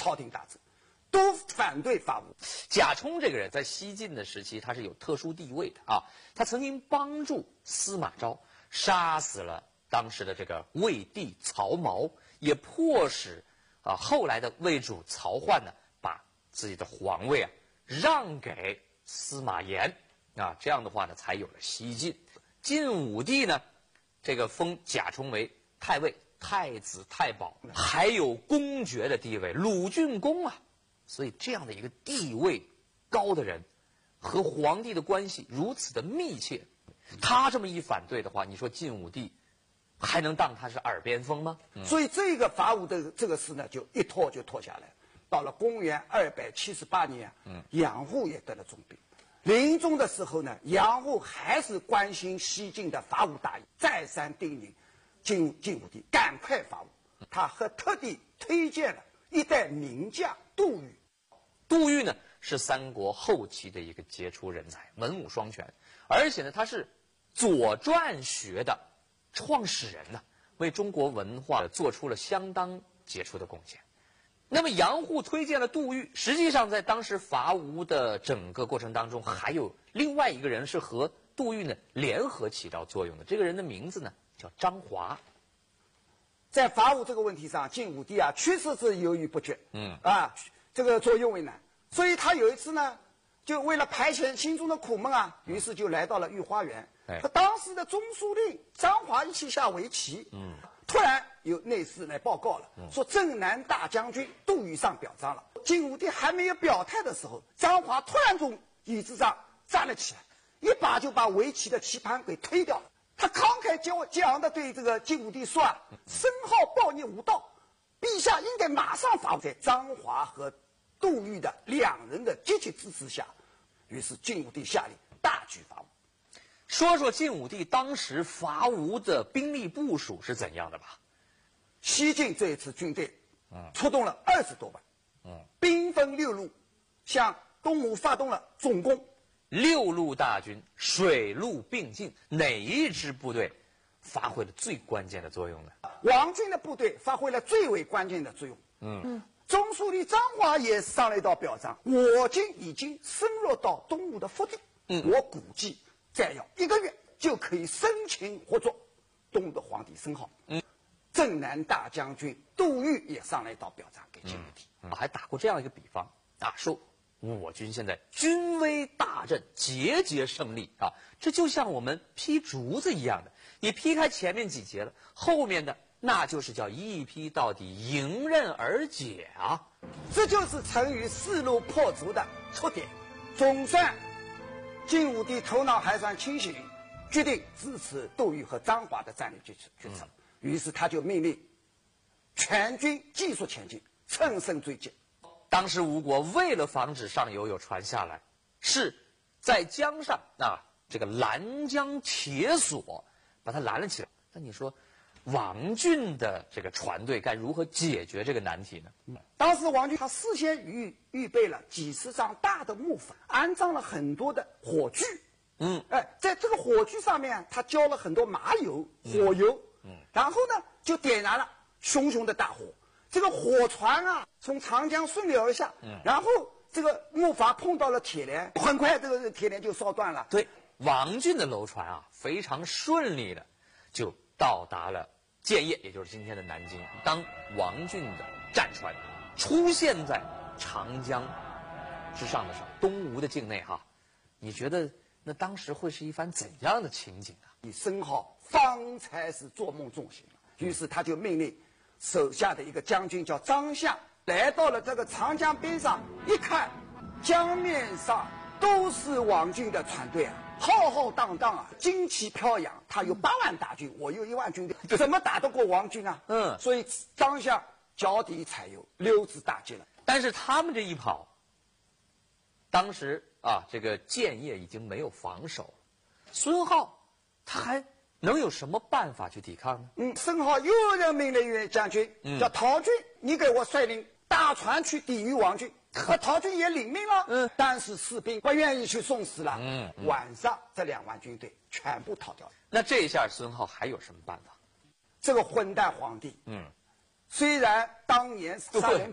朝廷大政，都反对伐吴。 贾充这个人在西晋的时期，他是有特殊地位的啊。他曾经帮助司马昭杀死了当时的这个魏帝曹髦，也迫使后来的魏主曹奂呢，把自己的皇位让给司马炎啊。这样的话呢，才有了西晋。晋武帝呢，这个封贾充为太尉、太子太保，还有公爵的地位，鲁郡公啊。所以这样的一个地位高的人，和皇帝的关系如此的密切，他这么一反对的话，你说晋武帝还能当他是耳边风吗？ 所以这个伐吴的这个事呢，就一拖就拖下来。到了公元278年，杨户也得了重病。临终的时候呢，杨户还是关心西晋的伐吴大业，再三叮咛晋武帝赶快伐吴。他还特地推荐了一代名将杜预。 杜预呢是三国后期的一个杰出人才，文武双全，而且呢他是左传学的创始人呢，为中国文化做出了相当杰出的贡献。那么杨户推荐了杜预，实际上在当时伐吴的整个过程当中，还有另外一个人是和杜预呢联合起到作用的，这个人的名字呢叫张华。 在伐吴这个问题上，晋武帝确实是犹豫不决，这个左右为难，所以他有一次呢，就为了排遣心中的苦闷于是就来到了御花园，和当时的中书令张华一起下围棋，突然有内侍来报告了，说镇南大将军杜预上表彰了。晋武帝还没有表态的时候，张华突然从椅子上站了起来，一把就把围棋的棋盘给推掉了。他慷慨激昂地对这个晋武帝说申号暴逆无道，陛下应该马上伐吴。在张华和杜预的两人的积极支持下，于是晋武帝下令大举伐吴。 说说晋武帝当时伐吴的兵力部署是怎样的吧？ 西晋这一次军队出动了20多万，兵分6路，向东吴发动了总攻。 6路大军水陆并进，哪一支部队发挥了最关键的作用呢？ 王军的部队发挥了最为关键的作用。中书令张华也上了一道表彰，我军已经深入到东吴的腹地，我估计再要1个月就可以生擒活捉东吴的皇帝申号。镇南大将军杜预也上了一道表彰给晋武帝， 还打过这样一个比方说我军现在军威大振，节节胜利这就像我们劈竹子一样的，你劈开前面几节了，后面的那就是叫一劈到底，迎刃而解这就是成语势如破竹的出点。总算晋武帝头脑还算清醒，决定支持杜预和张华的战略决策，于是他就命令全军急速前进，乘胜追击。 当时吴国为了防止上游有船下来，是在江上这个拦江铁索把它拦了起来。那你说王浚的这个船队该如何解决这个难题呢？ 当时王浚他事先预备了几十张大的木筏，安装了很多的火炬。在这个火炬上面他浇了很多麻油、火油，然后呢就点燃了熊熊的大火。这个火船从长江顺流而下，然后这个木筏碰到了铁链，很快这个铁链就烧断了。 对，王浚的楼船非常顺利的就到达了建业，也就是今天的南京。当王浚的战船出现在长江之上的时候，东吴的境内你觉得那当时会是一番怎样的情景申号方才是做梦中醒了，于是他就命令手下的一个将军叫张相，来到了这个长江边上，一看江面上都是王浚的船队浩浩荡荡旌旗飘扬。他有8万大军，我有1万军队，怎么打得过王浚所以张相脚底踩油，溜之大吉了。 但是他们这一跑，当时这个建业已经没有防守了，孙浩他还能有什么办法去抵抗呢？ 申号又任命了一位将军，叫陶军，你给我率领大船去抵御王浚。陶军也领命了，但是士兵不愿意去送死了。晚上这2万军队全部逃掉了。 那这一下孙浩还有什么办法？ 这个混蛋皇帝，虽然当年杀人